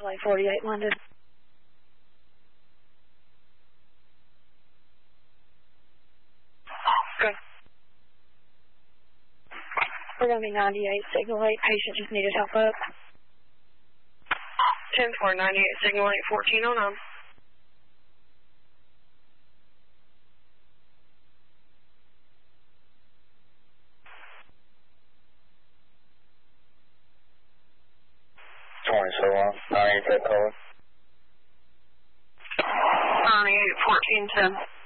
Signal 848 London. Good. We're going to be 98, Signal 8. Patient just needed help up. 10-4, 98, Signal 8, 1409. So long. 98, that code. 98, 1410.